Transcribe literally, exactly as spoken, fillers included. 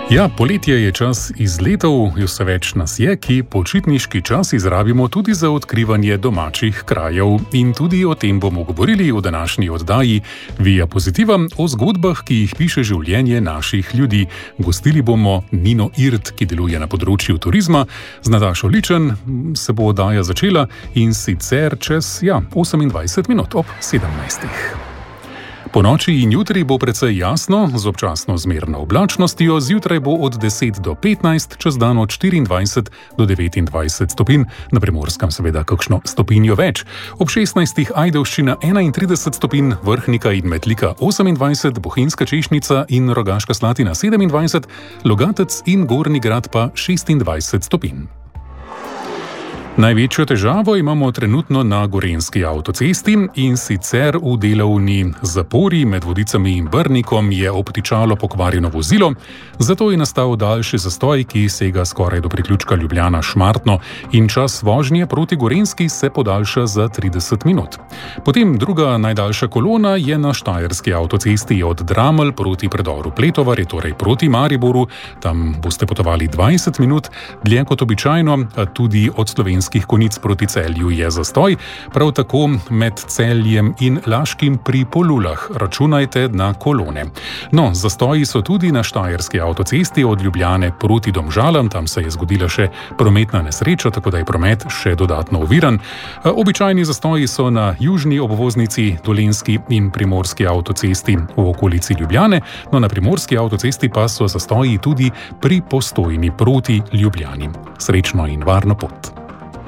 Ja, poletje je čas izletov, vse več nas je, ki počitniški čas izrabimo tudi za odkrivanje domačih krajev. In tudi o tem bomo govorili v današnji oddaji Via Positiva, o zgodbah, ki jih piše življenje naših ljudi. Gostili bomo Nino Irt, ki deluje na področju turizma. Z Natašo Ličen se bo oddaja začela in sicer čez ja, osemindvajset minut ob sedemnajstih. Po noči in jutri bo precej jasno, z občasno zmerno oblačnostjo, zjutraj bo od deset do petnajst, čez dan od štiriindvajset do devetindvajset stopinj, na Primorskem seveda kakšno stopinjo več. Ob šestnajstih Ajdovščina enaintrideset stopinj, Vrhnika in Metlika osemindvajset, Bohinjska Češnjica in Rogaška Slatina sedemindvajset, Logatec in Gornji Grad pa šestindvajset stopinj. Največjo težavo imamo trenutno na gorenjski avtocesti in sicer v delovni zapori med Vodicami in Brnikom je obtičalo pokvarjeno vozilo, zato je nastal daljši zastoj, ki sega skoraj do priključka Ljubljana-Šmartno in čas vožnje proti Gorenjski se podaljša za trideset minut. Potem druga najdaljša kolona je na štajerski avtocesti od Dramelj proti predoru Pletovar, torej proti Mariboru, tam boste potovali dvajset minut, dlje kot običajno, tudi od Slovenske Konic proti Celju je zastoj, prav tako med Celjem in Laškim pri Polulah. Računajte na kolone. No, zastoji so tudi na štajerski avtocesti od Ljubljane proti Domžalam, tam se je zgodila še prometna nesreča, tako da je promet še dodatno oviran. Običajni zastoji so na južni obvoznici, Dolenjski in Primorski avtocesti v okolici Ljubljane, no na Primorski avtocesti pa so zastoji tudi pri Postojni proti Ljubljani. Srečno in varno pot.